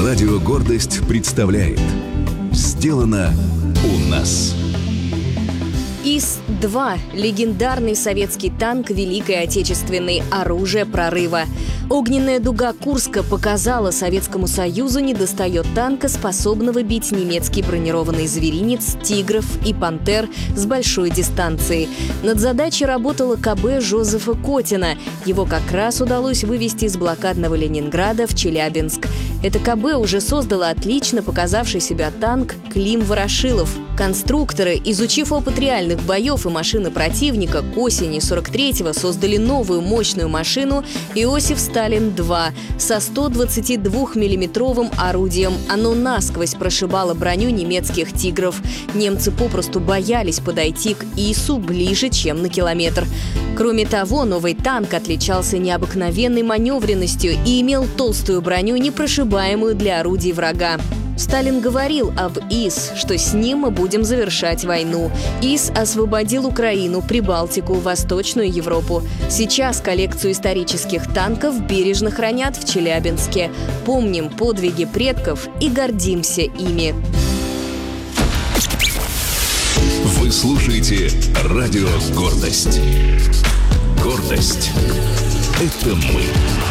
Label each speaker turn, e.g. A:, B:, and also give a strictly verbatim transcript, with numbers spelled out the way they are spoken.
A: Радио «Гордость» представляет «Сделано у нас».
B: ИС-два – легендарный советский танк Великой Отечественной, оружие прорыва. Огненная дуга Курска показала Советскому Союзу недостает танка, способного бить немецкий бронированный зверинец, тигров и пантер с большой дистанции. Над задачей работало КБ Жозефа Котина. Его как раз удалось вывести из блокадного Ленинграда в Челябинск. Это КБ уже создало отлично показавший себя танк Клим Ворошилов. Конструкторы, изучив опыт реальных боев и машины противника, к осени сорок третьего создали новую мощную машину «Иосиф Сталин-два» со сто двадцатидвухмиллиметровым орудием. Оно насквозь прошибало броню немецких «Тигров». Немцы попросту боялись подойти к ИСу ближе, чем на километр. Кроме того, новый танк отличался необыкновенной маневренностью и имел толстую броню, непрошибаемую для орудий врага. Сталин говорил об ИС, что с ним мы будем завершать войну. ИС освободил Украину, Прибалтику, Восточную Европу. Сейчас коллекцию исторических танков бережно хранят в Челябинске. Помним подвиги предков и гордимся ими.
A: Вы слушаете радио «Гордость». Гордость – это мы.